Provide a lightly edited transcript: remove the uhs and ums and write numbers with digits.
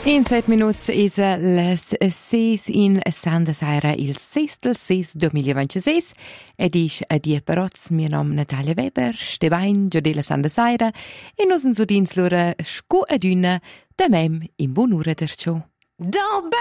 In 7 minuti is les 6 in Sanda Saira il 6 del 6 2026 ed is a die peroz mio nom Natalia Weber, Stevain, Giodela Sanda Saira e nos in sudins lura scu aduna da mem in bunura derciò.